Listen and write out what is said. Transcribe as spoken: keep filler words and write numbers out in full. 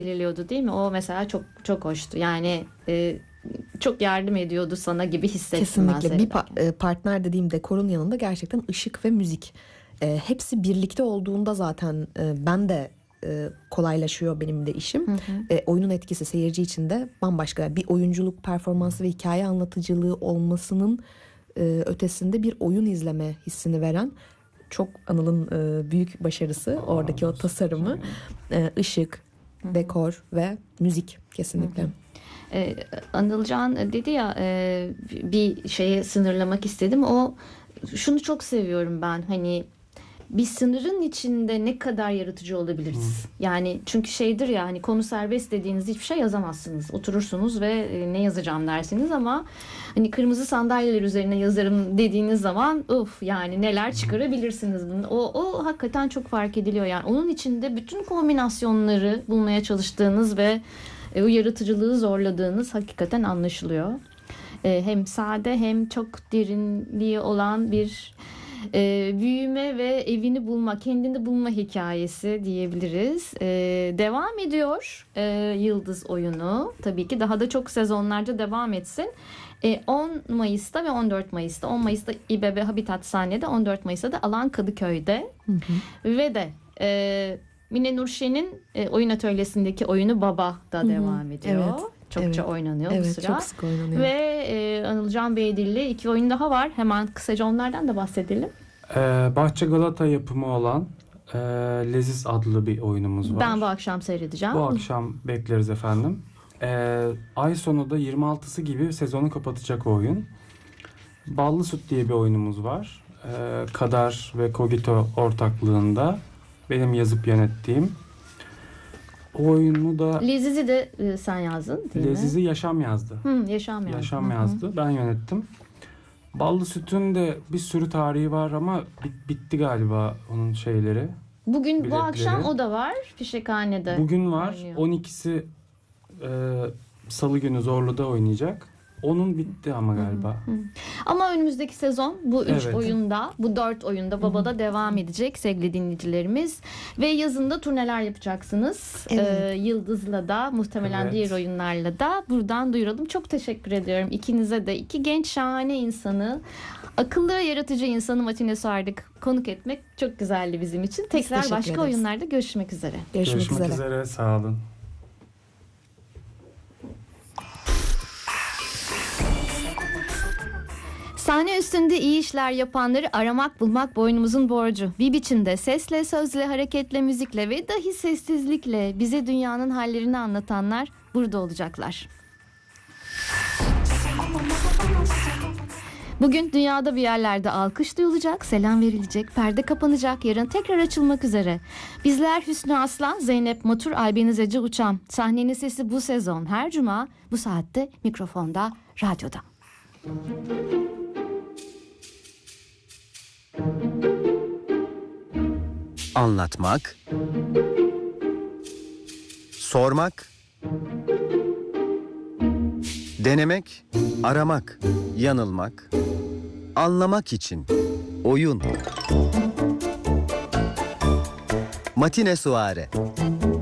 belirliyordu değil mi? O mesela çok çok hoştu. Yani e, çok yardım ediyordu sana gibi hissettim ben Kesinlikle. Bir pa- seyrederken. e, partner dediğim dekorun yanında gerçekten ışık ve müzik. E, hepsi birlikte olduğunda zaten e, ben de e, kolaylaşıyor benim de işim. Hı hı. E, oyunun etkisi seyirci için de bambaşka. Bir oyunculuk performansı ve hikaye anlatıcılığı olmasının e, ötesinde bir oyun izleme hissini veren çok Anıl'ın e, büyük başarısı. Oradaki o tasarımı, e, ışık, dekor ve müzik kesinlikle. Hı hı. Ee, Anılcan dedi ya, e, bir şeye sınırlamak istedim. O, şunu çok seviyorum ben, hani bir sınırın içinde ne kadar yaratıcı olabiliriz. Hmm. Yani çünkü şeydir ya, hani konu serbest dediğiniz hiçbir şey yazamazsınız. Oturursunuz ve e, ne yazacağım dersiniz, ama hani kırmızı sandalyeler üzerine yazarım dediğiniz zaman uf, yani neler çıkarabilirsiniz bunun. O, o hakikaten çok fark ediliyor. Yani onun içinde bütün kombinasyonları bulmaya çalıştığınız ve e, o yaratıcılığı zorladığınız hakikaten anlaşılıyor. E, hem sade hem çok derinliği olan bir Ee, büyüme ve evini bulma, kendini bulma hikayesi diyebiliriz. Ee, devam ediyor ee, Yıldız oyunu. Tabii ki daha da çok sezonlarca devam etsin. Ee, on Mayıs'ta ve on dört Mayıs'ta. on Mayıs'ta İBB Habitat sahnede, on dört Mayıs'ta da Alan Kadıköy'de. Hı hı. Ve de e, Mine Nurşen'in e, oyun atölyesindeki oyunu Baba da hı hı. devam ediyor. Evet. Çokça evet. oynanıyor evet, bu sıra. Çok sık oynanıyor. Ve e, Anılcan Beydilli iki oyun daha var. Hemen kısaca onlardan da bahsedelim. Ee, Bahçe Galata yapımı olan e, Leziz adlı bir oyunumuz var. Ben bu akşam seyredeceğim. Bu akşam bekleriz efendim. Ee, ay sonu da yirmi altısı gibi sezonu kapatacak o oyun. Ballı Süt diye bir oyunumuz var. Ee, Kadar ve Kogito ortaklığında benim yazıp yönettiğim. O oyunu da... Leziz'i de e, sen yazdın değil Leziz'i mi? Yaşam yazdı. Hı, Yaşam yazdı. Yaşam Hı-hı. yazdı. Ben yönettim. Ballı Süt'ün de bir sürü tarihi var ama bit- bitti galiba onun şeyleri. Bugün biletleri. Bu akşam o da var Fişekhane'de. Bugün var. oynuyor. on ikisi e, Salı günü Zorlu'da oynayacak. Onun bitti ama galiba. Hı hı. Ama önümüzdeki sezon bu üç Evet. oyunda, bu dört oyunda Baba'da devam edecek sevgili dinleyicilerimiz. Ve yazında turneler yapacaksınız. Evet. Ee, Yıldız'la da, muhtemelen Evet. diğer oyunlarla da buradan duyuralım. Çok teşekkür ediyorum ikinize de. İki genç şahane insanı, akıllı yaratıcı insanı Matine Suar'da konuk etmek çok güzeldi bizim için. Tekrar başka ederiz. oyunlarda görüşmek üzere. Görüşmek, Görüşmek üzere. üzere. Sağ olun. Sahne üstünde iyi işler yapanları aramak bulmak boynumuzun borcu. Bir biçimde sesle, sözle, hareketle, müzikle ve dahi sessizlikle bize dünyanın hallerini anlatanlar burada olacaklar. Bugün dünyada bir yerlerde alkış duyulacak, selam verilecek, perde kapanacak, yarın tekrar açılmak üzere. Bizler Hüsnü Aslan, Zeynep Matur, Albeniz Ece Uçan. Sahnenin sesi bu sezon her cuma bu saatte mikrofonda, radyoda. Anlatmak, sormak, denemek, aramak, yanılmak, anlamak için oyun. Matine Suare.